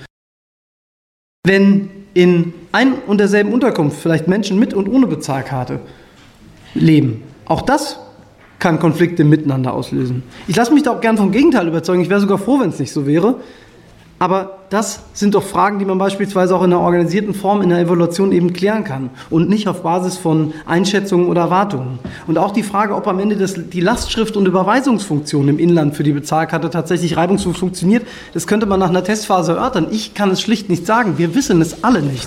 Wenn in ein und derselben Unterkunft vielleicht Menschen mit und ohne Bezahlkarte leben, auch das kann Konflikte miteinander auslösen. Ich lasse mich da auch gern vom Gegenteil überzeugen. Ich wäre sogar froh, wenn es nicht so wäre. Aber das sind doch Fragen, die man beispielsweise auch in einer organisierten Form in der Evaluation eben klären kann und nicht auf Basis von Einschätzungen oder Erwartungen. Und auch die Frage, ob am Ende das, die Lastschrift- und Überweisungsfunktion im Inland für die Bezahlkarte tatsächlich reibungslos funktioniert, das könnte man nach einer Testphase erörtern. Ich kann es schlicht nicht sagen. Wir wissen es alle nicht.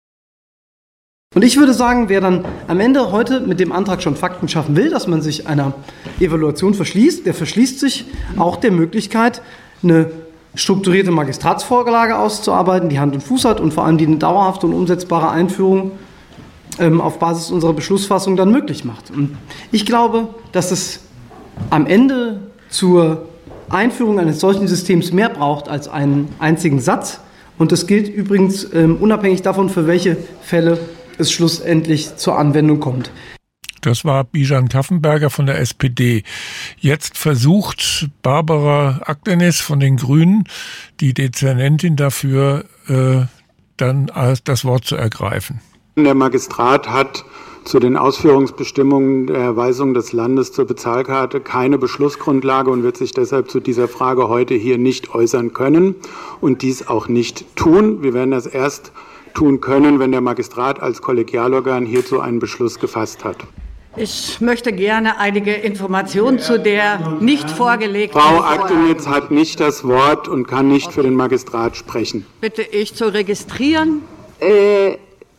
Und ich würde sagen, wer dann am Ende heute mit dem Antrag schon Fakten schaffen will, dass man sich einer Evaluation verschließt, der verschließt sich auch der Möglichkeit, eine strukturierte Magistratsvorlage auszuarbeiten, die Hand und Fuß hat und vor allem die eine dauerhafte und umsetzbare Einführung ähm, auf Basis unserer Beschlussfassung dann möglich macht. Und ich glaube, dass es am Ende zur Einführung eines solchen Systems mehr braucht als einen einzigen Satz. Und das gilt übrigens ähm, unabhängig davon, für welche Fälle es schlussendlich zur Anwendung kommt. Das war Bijan Kaffenberger von der S P D. Jetzt versucht Barbara Akdenis von den Grünen, die Dezernentin dafür, äh, dann das Wort zu ergreifen. Der Magistrat hat zu den Ausführungsbestimmungen der Erweisung des Landes zur Bezahlkarte keine Beschlussgrundlage und wird sich deshalb zu dieser Frage heute hier nicht äußern können und dies auch nicht tun. Wir werden das erst tun können, wenn der Magistrat als Kollegialorgan hierzu einen Beschluss gefasst hat. Ich möchte gerne einige Informationen zu der nicht vorgelegten... Frau Akdenitz hat nicht das Wort und kann nicht okay. für den Magistrat sprechen. Bitte ich zu registrieren. Äh,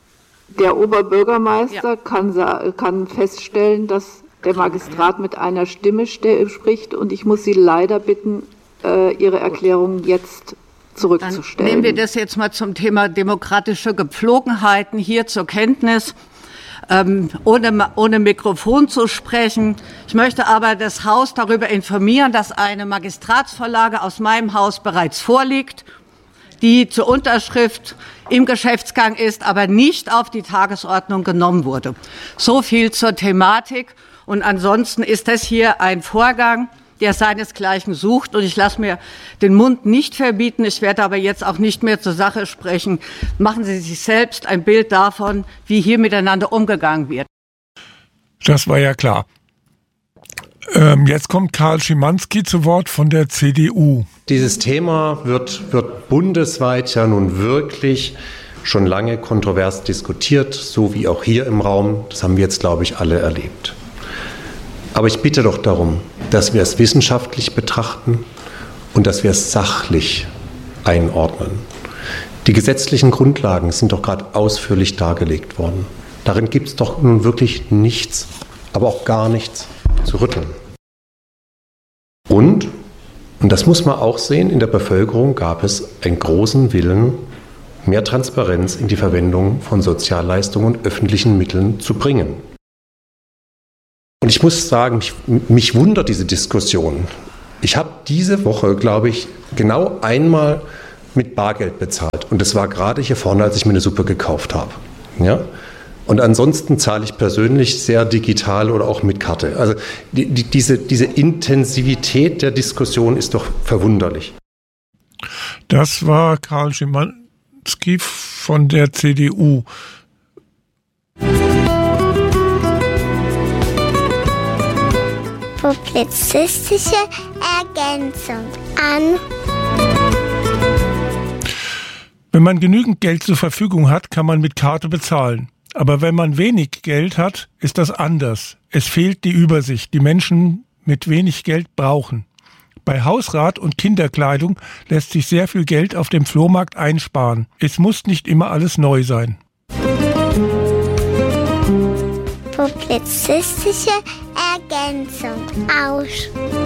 der Oberbürgermeister ja. kann, kann feststellen, dass der Magistrat mit einer Stimme spricht und ich muss Sie leider bitten, äh, Ihre Erklärung jetzt zurückzustellen. Dann nehmen wir das jetzt mal zum Thema demokratische Gepflogenheiten hier zur Kenntnis. Ähm, ohne, ohne Mikrofon zu sprechen. Ich möchte aber das Haus darüber informieren, dass eine Magistratsvorlage aus meinem Haus bereits vorliegt, die zur Unterschrift im Geschäftsgang ist, aber nicht auf die Tagesordnung genommen wurde. So viel zur Thematik. Und ansonsten ist das hier ein Vorgang, der seinesgleichen sucht. Und ich lasse mir den Mund nicht verbieten. Ich werde aber jetzt auch nicht mehr zur Sache sprechen. Machen Sie sich selbst ein Bild davon, wie hier miteinander umgegangen wird. Das war ja klar. Ähm, jetzt kommt Karl Schimanski zu Wort von der C D U. Dieses Thema wird, wird bundesweit ja nun wirklich schon lange kontrovers diskutiert, so wie auch hier im Raum. Das haben wir jetzt, glaube ich, alle erlebt. Aber ich bitte doch darum, dass wir es wissenschaftlich betrachten und dass wir es sachlich einordnen. Die gesetzlichen Grundlagen sind doch gerade ausführlich dargelegt worden. Darin gibt es doch nun wirklich nichts, aber auch gar nichts zu rütteln. Und, und das muss man auch sehen, in der Bevölkerung gab es einen großen Willen, mehr Transparenz in die Verwendung von Sozialleistungen und öffentlichen Mitteln zu bringen. Und ich muss sagen, mich, mich wundert diese Diskussion. Ich habe diese Woche, glaube ich, genau einmal mit Bargeld bezahlt. Und das war gerade hier vorne, als ich mir eine Suppe gekauft habe. Ja? Und ansonsten zahle ich persönlich sehr digital oder auch mit Karte. Also die, die, diese, diese Intensivität der Diskussion ist doch verwunderlich. Das war Karl Schimanski von der C D U. Publizistische Ergänzung an. Wenn man genügend Geld zur Verfügung hat, kann man mit Karte bezahlen. Aber wenn man wenig Geld hat, ist das anders. Es fehlt die Übersicht, die Menschen mit wenig Geld brauchen. Bei Hausrat und Kinderkleidung lässt sich sehr viel Geld auf dem Flohmarkt einsparen. Es muss nicht immer alles neu sein. Publizistische Ergänzung aus.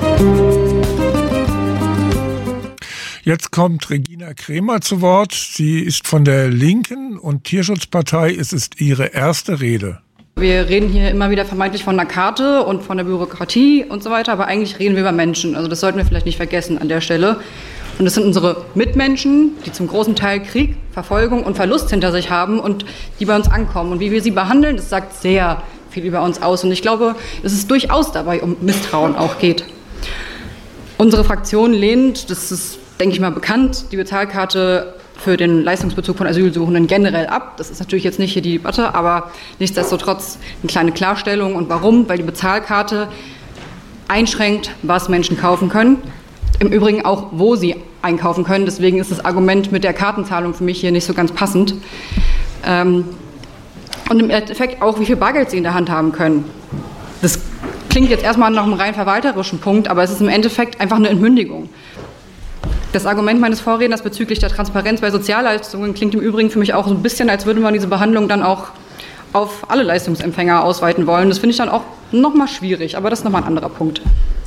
Jetzt kommt Regina Kremer zu Wort. Sie ist von der Linken und Tierschutzpartei. Es ist ihre erste Rede. Wir reden hier immer wieder vermeintlich von einer Karte und von der Bürokratie und so weiter, aber eigentlich reden wir über Menschen. Also das sollten wir vielleicht nicht vergessen an der Stelle. Und es sind unsere Mitmenschen, die zum großen Teil Krieg, Verfolgung und Verlust hinter sich haben und die bei uns ankommen. Und wie wir sie behandeln, das sagt sehr viel über uns aus. Und ich glaube, dass es durchaus dabei um Misstrauen auch geht. Unsere Fraktion lehnt, das ist, denke ich mal, bekannt, die Bezahlkarte für den Leistungsbezug von Asylsuchenden generell ab. Das ist natürlich jetzt nicht hier die Debatte, aber nichtsdestotrotz eine kleine Klarstellung. Und warum? Weil die Bezahlkarte einschränkt, was Menschen kaufen können. Im Übrigen auch, wo sie einkaufen können. Deswegen ist das Argument mit der Kartenzahlung für mich hier nicht so ganz passend. Ähm, und im Endeffekt auch, wie viel Bargeld sie in der Hand haben können. Das klingt jetzt erstmal nach einem rein verwalterischen Punkt, aber es ist im Endeffekt einfach eine Entmündigung. Das Argument meines Vorredners bezüglich der Transparenz bei Sozialleistungen klingt im Übrigen für mich auch so ein bisschen, als würde man diese Behandlung dann auch auf alle Leistungsempfänger ausweiten wollen. Das finde ich dann auch nochmal schwierig, aber das ist nochmal ein anderer Punkt.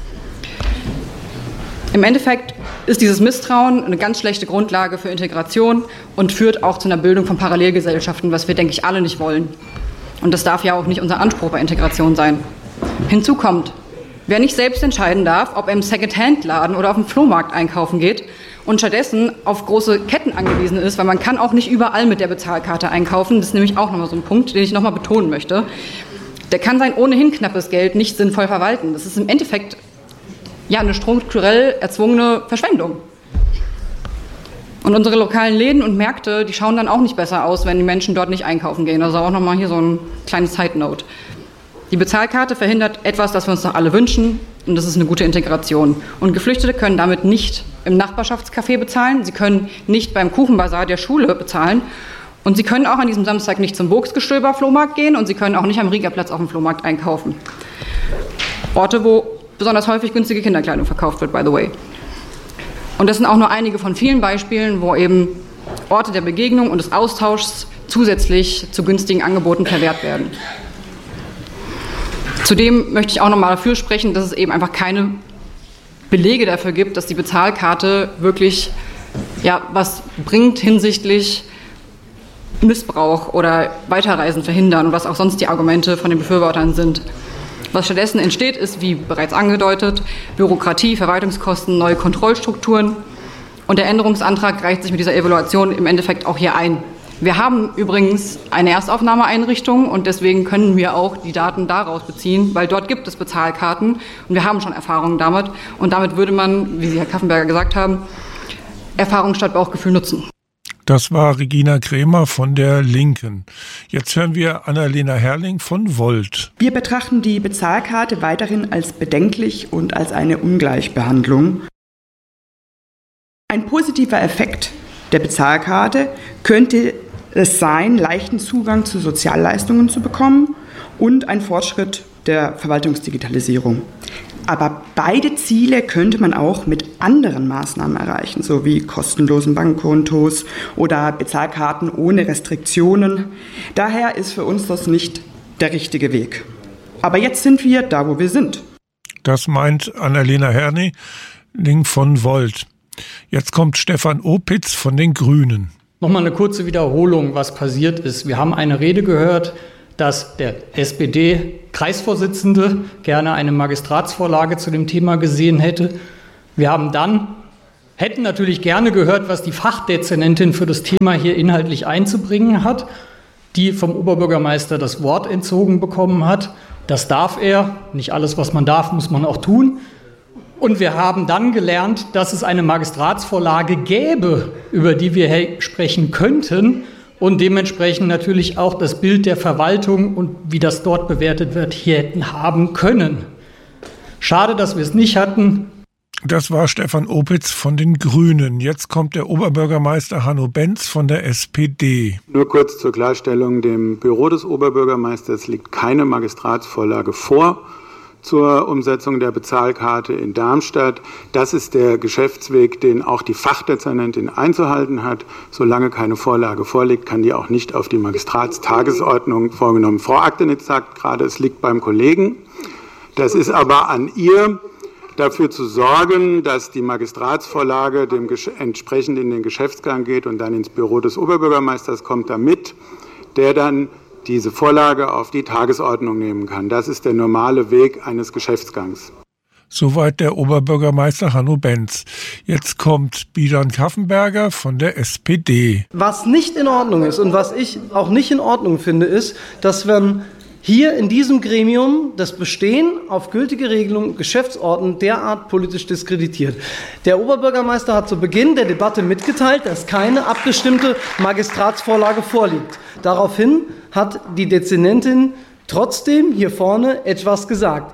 Im Endeffekt ist dieses Misstrauen eine ganz schlechte Grundlage für Integration und führt auch zu einer Bildung von Parallelgesellschaften, was wir, denke ich, alle nicht wollen. Und das darf ja auch nicht unser Anspruch bei Integration sein. Hinzu kommt, wer nicht selbst entscheiden darf, ob er im Second-Hand-Laden oder auf dem Flohmarkt einkaufen geht und stattdessen auf große Ketten angewiesen ist, weil man kann auch nicht überall mit der Bezahlkarte einkaufen. Das ist nämlich auch nochmal so ein Punkt, den ich nochmal betonen möchte. Der kann sein ohnehin knappes Geld nicht sinnvoll verwalten. Das ist im Endeffekt ja eine strukturell erzwungene Verschwendung. Und unsere lokalen Läden und Märkte, die schauen dann auch nicht besser aus, wenn die Menschen dort nicht einkaufen gehen. Also auch nochmal hier so ein kleines Side-Note. Die Bezahlkarte verhindert etwas, das wir uns doch alle wünschen, und das ist eine gute Integration. Und Geflüchtete können damit nicht im Nachbarschaftscafé bezahlen, sie können nicht beim Kuchenbazar der Schule bezahlen und sie können auch an diesem Samstag nicht zum Burgsgestöber-Flohmarkt gehen und sie können auch nicht am Riegerplatz auf dem Flohmarkt einkaufen. Orte, wo besonders häufig günstige Kinderkleidung verkauft wird, by the way. Und das sind auch nur einige von vielen Beispielen, wo eben Orte der Begegnung und des Austauschs zusätzlich zu günstigen Angeboten verwehrt werden. Zudem möchte ich auch noch mal dafür sprechen, dass es eben einfach keine Belege dafür gibt, dass die Bezahlkarte wirklich ja, was bringt hinsichtlich Missbrauch oder Weiterreisen verhindern und was auch sonst die Argumente von den Befürwortern sind. Was stattdessen entsteht, ist, wie bereits angedeutet, Bürokratie, Verwaltungskosten, neue Kontrollstrukturen. Und der Änderungsantrag reicht sich mit dieser Evaluation im Endeffekt auch hier ein. Wir haben übrigens eine Erstaufnahmeeinrichtung und deswegen können wir auch die Daten daraus beziehen, weil dort gibt es Bezahlkarten und wir haben schon Erfahrungen damit. Und damit würde man, wie Sie, Herr Kaffenberger, gesagt haben, Erfahrung statt Bauchgefühl nutzen. Das war Regina Kremer von der Linken. Jetzt hören wir Annalena Herrling von Volt. Wir betrachten die Bezahlkarte weiterhin als bedenklich und als eine Ungleichbehandlung. Ein positiver Effekt der Bezahlkarte könnte es sein, leichten Zugang zu Sozialleistungen zu bekommen und ein Fortschritt der Verwaltungsdigitalisierung. Aber beide Ziele könnte man auch mit anderen Maßnahmen erreichen, so wie kostenlosen Bankkontos oder Bezahlkarten ohne Restriktionen. Daher ist für uns das nicht der richtige Weg. Aber jetzt sind wir da, wo wir sind. Das meint Annalena Herning von Volt. Jetzt kommt Stefan Opitz von den Grünen. Nochmal eine kurze Wiederholung, was passiert ist. Wir haben eine Rede gehört, dass der S P D-Kreisvorsitzende gerne eine Magistratsvorlage zu dem Thema gesehen hätte. Wir haben dann, hätten natürlich gerne gehört, was die Fachdezernentin für das Thema hier inhaltlich einzubringen hat, die vom Oberbürgermeister das Wort entzogen bekommen hat. Das darf er. Nicht alles, was man darf, muss man auch tun. Und wir haben dann gelernt, dass es eine Magistratsvorlage gäbe, über die wir sprechen könnten und dementsprechend natürlich auch das Bild der Verwaltung und wie das dort bewertet wird, hier hätten haben können. Schade, dass wir es nicht hatten. Das war Stefan Opitz von den Grünen. Jetzt kommt der Oberbürgermeister Hanno Benz von der S P D. Nur kurz zur Klarstellung, dem Büro des Oberbürgermeisters liegt keine Magistratsvorlage vor zur Umsetzung der Bezahlkarte in Darmstadt. Das ist der Geschäftsweg, den auch die Fachdezernentin einzuhalten hat. Solange keine Vorlage vorliegt, kann die auch nicht auf die Magistratstagesordnung vorgenommen. Frau Aktenitz sagt gerade, es liegt beim Kollegen. Das ist aber an ihr, dafür zu sorgen, dass die Magistratsvorlage dem entsprechend in den Geschäftsgang geht und dann ins Büro des Oberbürgermeisters kommt, damit der dann diese Vorlage auf die Tagesordnung nehmen kann. Das ist der normale Weg eines Geschäftsgangs. Soweit der Oberbürgermeister Hanno Benz. Jetzt kommt Bijan Kaffenberger von der S P D. Was nicht in Ordnung ist und was ich auch nicht in Ordnung finde, ist, dass wenn hier in diesem Gremium das Bestehen auf gültige Regelungen, Geschäftsordnung derart politisch diskreditiert. Der Oberbürgermeister hat zu Beginn der Debatte mitgeteilt, dass keine abgestimmte Magistratsvorlage vorliegt. Daraufhin hat die Dezernentin trotzdem hier vorne etwas gesagt.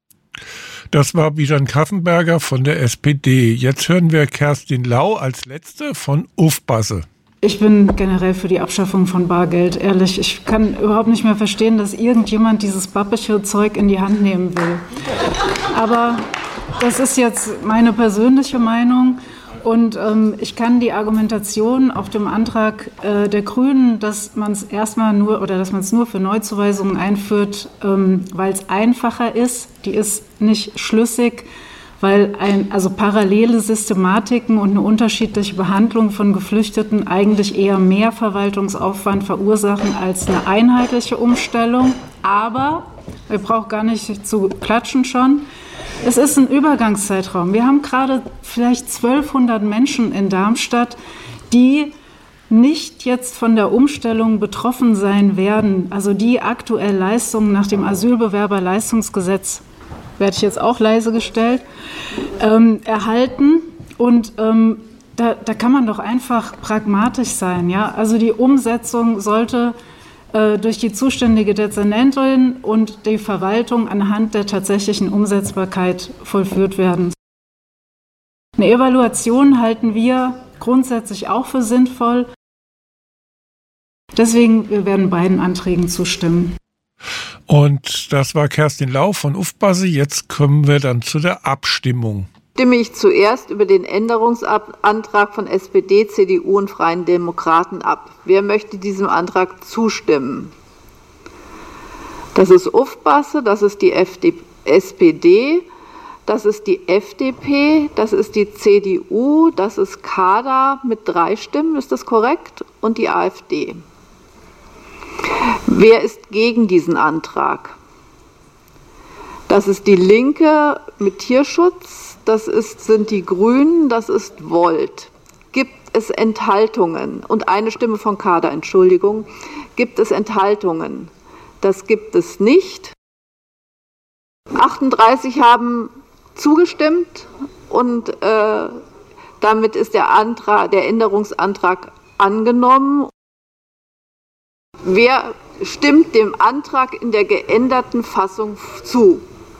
Das war Bijan Kaffenberger von der S P D. Jetzt hören wir Kerstin Lau als Letzte von Ufbasse. Ich bin generell für die Abschaffung von Bargeld, ehrlich. Ich kann überhaupt nicht mehr verstehen, dass irgendjemand dieses babische Zeug in die Hand nehmen will. Aber das ist jetzt meine persönliche Meinung. Und ähm, ich kann die Argumentation auf dem Antrag äh, der Grünen, dass man es erstmal nur oder dass man es nur für Neuzuweisungen einführt, ähm, weil es einfacher ist, die ist nicht schlüssig, weil ein, also parallele Systematiken und eine unterschiedliche Behandlung von Geflüchteten eigentlich eher mehr Verwaltungsaufwand verursachen als eine einheitliche Umstellung. Aber, wir brauchen gar nicht zu klatschen schon, es ist ein Übergangszeitraum. Wir haben gerade vielleicht zwölfhundert Menschen in Darmstadt, die nicht jetzt von der Umstellung betroffen sein werden, also die aktuell Leistungen nach dem Asylbewerberleistungsgesetz, werde ich jetzt auch leise gestellt, ähm, erhalten. Und ähm, da, da kann man doch einfach pragmatisch sein. Ja? Also die Umsetzung sollte äh, durch die zuständige Dezernentin und die Verwaltung anhand der tatsächlichen Umsetzbarkeit vollführt werden. Eine Evaluation halten wir grundsätzlich auch für sinnvoll. Deswegen wir werden beiden Anträgen zustimmen. Und das war Kerstin Lau von Ufbasse. Jetzt kommen wir dann zu der Abstimmung. Stimme ich zuerst über den Änderungsantrag von S P D, C D U und Freien Demokraten ab. Wer möchte diesem Antrag zustimmen? Das ist Ufbasse, das ist die F D S P D, das ist die F D P, das ist die C D U, das ist Kader mit drei Stimmen, ist das korrekt? Und die AfD. Wer ist gegen diesen Antrag? Das ist die Linke mit Tierschutz, das ist, sind die Grünen, das ist Volt. Gibt es Enthaltungen? Und eine Stimme von Kader, Entschuldigung. Gibt es Enthaltungen? Das gibt es nicht. achtunddreißig haben zugestimmt und äh, damit ist der, Antrag, der Änderungsantrag angenommen. Wer stimmt dem Antrag in der geänderten Fassung zu?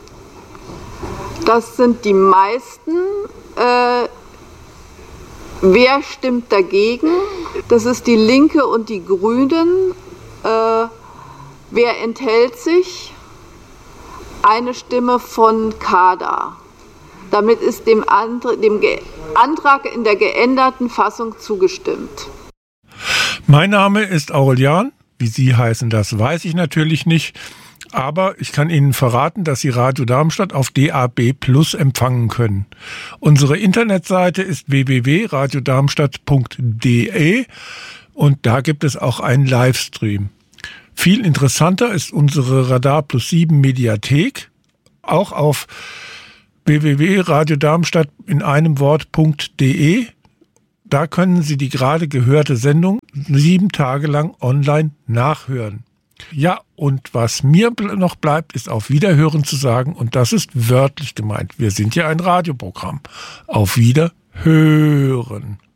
Das sind die meisten. Äh, wer stimmt dagegen? Das ist die Linke und die Grünen. Äh, wer enthält sich? eine Stimme von Kader. Damit ist dem, Antrag, dem Antrag in der geänderten Fassung zugestimmt. Mein Name ist Aurelian. Wie Sie heißen, das weiß ich natürlich nicht. Aber ich kann Ihnen verraten, dass Sie Radio Darmstadt auf D A B Plus empfangen können. Unsere Internetseite ist w w w punkt radio darmstadt punkt d e und da gibt es auch einen Livestream. Viel interessanter ist unsere Radar Plus sieben Mediathek, auch auf w w w punkt radio darmstadt in einem Wort.de. Da können Sie die gerade gehörte Sendung sieben Tage lang online nachhören. Ja, und was mir noch bleibt, ist auf Wiederhören zu sagen, und das ist wörtlich gemeint. Wir sind ja ein Radioprogramm. Auf Wiederhören.